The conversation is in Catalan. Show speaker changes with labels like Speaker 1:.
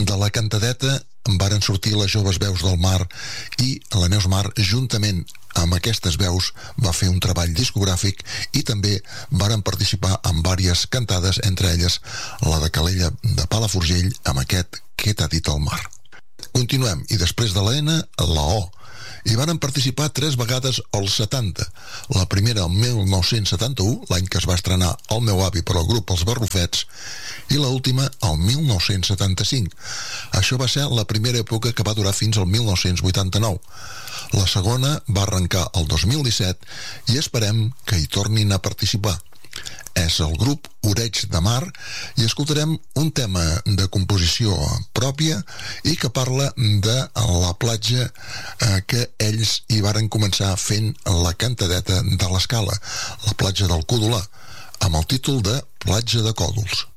Speaker 1: De la cantadeta varen sortir les joves veus del Mar i la Neus Mar, juntament amb aquestes veus, va fer un treball discogràfic i també varen participar en diverses cantades, entre elles la de Calella de Palafrugell amb aquest Què t'ha dit el mar. Continuem, i després de la N, la O. Hi varen participar 3 vegades als 70. La primera el 1971, l'any que es va estrenar El meu avi per al grup Els Barrufets, i l'última el 1975. Això va ser la primera època que va durar fins al 1989. La segona va arrencar el 2017 i esperem que hi tornin a participar. És el grup Oreig de Mar i escoltarem un tema de composició pròpia i que parla de la platja que ells hi varen començar fent la cantadeta de l'Escala, la platja del Còdol, amb el títol de Platja de Còdols.